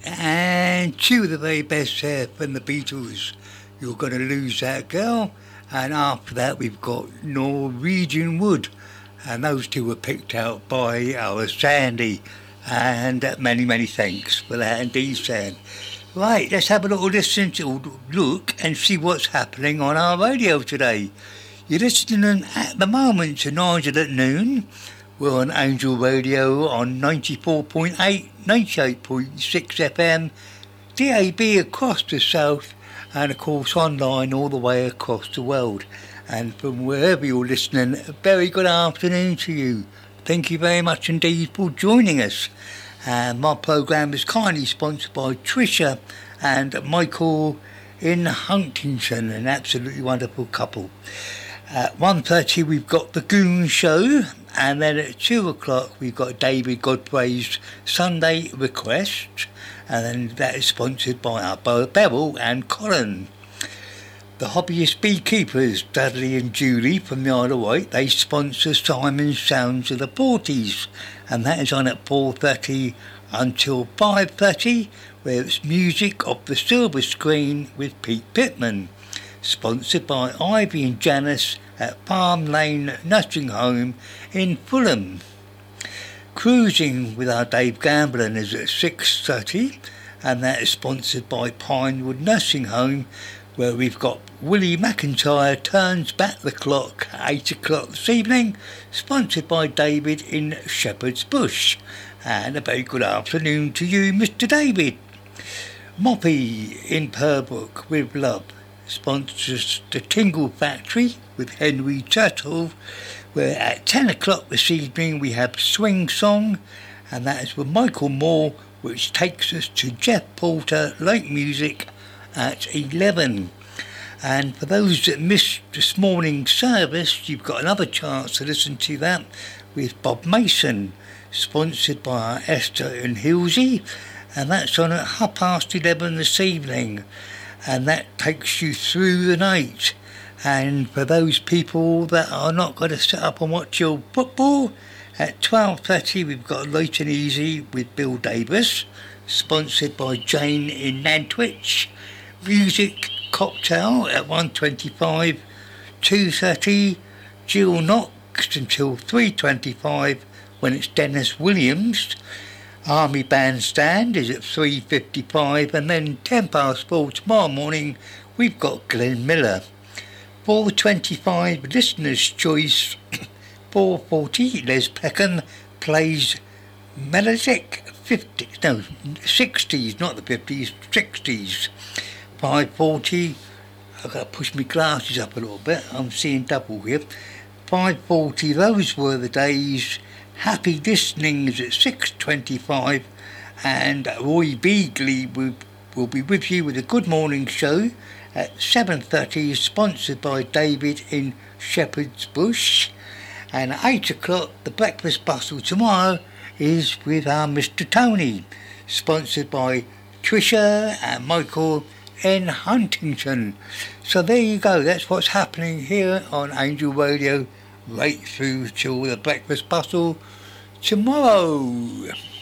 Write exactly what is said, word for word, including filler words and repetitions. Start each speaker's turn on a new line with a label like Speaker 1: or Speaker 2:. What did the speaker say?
Speaker 1: And two of the very best there from the Beatles, You're Gonna Lose That Girl. And after that we've got Norwegian Wood. And those two were picked out by our Sandy. And uh, many, many thanks for that indeed, Sandy. Right, let's have a little listen to look and see what's happening on our radio today. You're listening at the moment to Nigel at Noon. We're on Angel Radio on ninety-four point eight, ninety-eight point six F M, D A B across the south, and of course online all the way across the world. And from wherever you're listening, a very good afternoon to you. Thank you very much indeed for joining us. Uh, my programme is kindly sponsored by Tricia and Michael in Huntington, an absolutely wonderful couple. At one thirty we've got The Goon Show, and then at two o'clock we've got David Godfrey's Sunday Request, and then that is sponsored by our Beryl and Colin. The Hobbyist Beekeepers, Dudley and Julie from the Isle of Wight, they sponsor Simon's Sounds of the forties, and that is on at four thirty until five thirty, where it's music off the silver screen with Pete Pittman, sponsored by Ivy and Janice at Farm Lane Nursing Home in Fulham. Cruising with our Dave Gamblin is at six thirty, and that is sponsored by Pinewood Nursing Home, where we've got Willie McIntyre Turns Back the Clock at eight o'clock this evening, sponsored by David in Shepherd's Bush. And a very good afternoon to you, Mister David. Moppy in Purbrook with Love sponsors the Tingle Factory with Henry Turtle, where at ten o'clock this evening we have Swing Song, and that is with Michael Moore, which takes us to Jeff Porter Late Music at eleven. And for those that missed this morning's service, you've got another chance to listen to that with Bob Mason, sponsored by our Esther and Hilsey, and that's on at half past eleven this evening, and that takes you through the night. And for those people that are not going to sit up and watch your football, at twelve thirty we've got Light and Easy with Bill Davis, sponsored by Jane in Nantwich. Music Cocktail at one twenty-five, two thirty, Jill Knox until three twenty-five when it's Dennis Williams. Army Bandstand is at three fifty-five, and then ten past four tomorrow morning we've got Glenn Miller. four twenty-five Listener's Choice, four forty Les Peckham plays melodic fifties, no, sixties, not the fifties, sixties. five forty, I've got to push my glasses up a little bit, I'm seeing double here. five forty, Those Were the Days. Happy Listening is at six twenty-five, and Roy Beagley will, will be with you with a Good Morning Show at seven thirty, sponsored by David in Shepherd's Bush. And at eight o'clock, the Breakfast Bustle tomorrow is with our Mister Tony, sponsored by Tricia and Michael in Huntington. So there you go, that's what's happening here on Angel Radio right through till the Breakfast Bustle tomorrow.